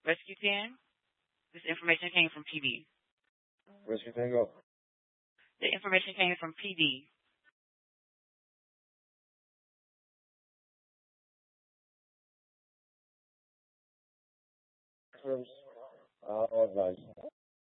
Rescue 10, this information came from PD. Rescue Tango. The information came from PD. All advised.